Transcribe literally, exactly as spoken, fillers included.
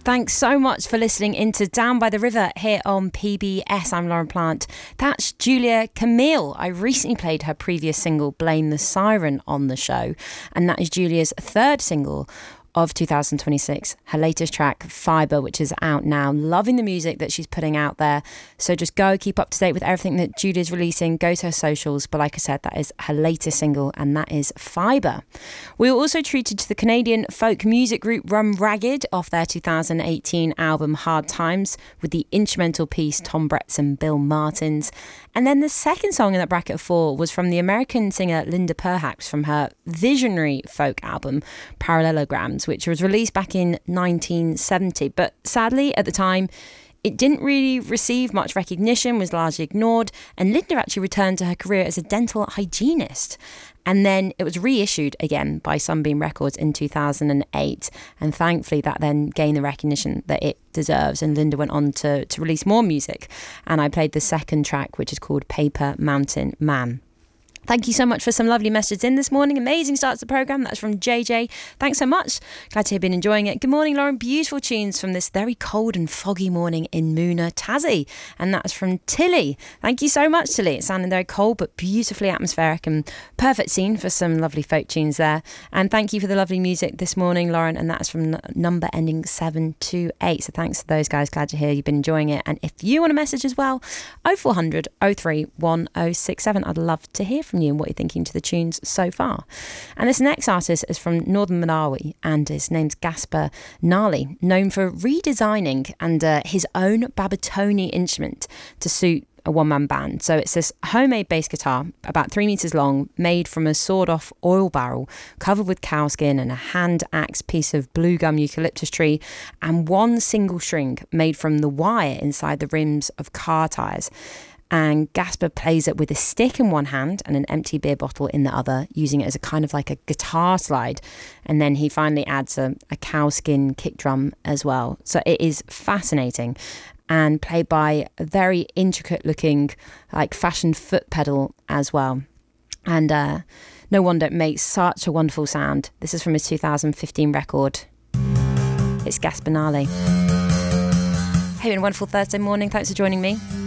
Thanks so much for listening into Down by the River here on P B S. I'm Lauren Plant. That's Julia Camille. I recently played her previous single, Blame the Siren, on the show. And that is Julia's third single of two thousand twenty-six, her latest track Fibre, which is out now. Loving the music that she's putting out there, so just go keep up to date with everything that Julia's releasing. Go to her socials, but like I said, that is her latest single, and that is Fibre. We were also treated to the Canadian folk music group Rum Ragged off their two thousand eighteen album Hard Times with the instrumental piece Tom Bretts and Bill Martins. And then the second song in that bracket of four was from the American singer Linda Perhaps from her visionary folk album Parallelograms, which was released back in nineteen seventy. But sadly, at the time, it didn't really receive much recognition, was largely ignored, and Linda actually returned to her career as a dental hygienist. And then it was reissued again by Sunbeam Records in two thousand eight. And thankfully that then gained the recognition that it deserves. And Linda went on to, to release more music. And I played the second track, which is called Paper Mountain Man. Thank you so much for some lovely messages in this morning. Amazing start to the programme. That's from J J. Thanks so much. Glad to have been enjoying it. Good morning, Lauren. Beautiful tunes from this very cold and foggy morning in Moona, Tassie. And that's from Tilly. Thank you so much, Tilly. It sounded very cold but beautifully atmospheric and perfect scene for some lovely folk tunes there. And thank you for the lovely music this morning, Lauren. And that's from number ending seven two eight. So thanks to those guys. Glad to hear you've been enjoying it. And if you want a message as well, oh four hundred, oh three, one oh six seven. I'd love to hear from you and what you're thinking to the tunes so far. And this next artist is from Northern Malawi, and his name's Gaspar Nali, known for redesigning and uh, his own Babatoni instrument to suit a one-man band. So it's this homemade bass guitar, about three meters long, made from a sawed-off oil barrel, covered with cow skin and a hand-axed piece of blue gum eucalyptus tree, and one single string made from the wire inside the rims of car tyres. And Gaspar plays it with a stick in one hand and an empty beer bottle in the other, using it as a kind of like a guitar slide. And then he finally adds a, a cow skin kick drum as well. So it is fascinating and played by a very intricate looking like fashion foot pedal as well. And uh, no wonder it makes such a wonderful sound. This is from his two thousand fifteen record. It's Gaspar Nali. Hey, a wonderful Thursday morning. Thanks for joining me.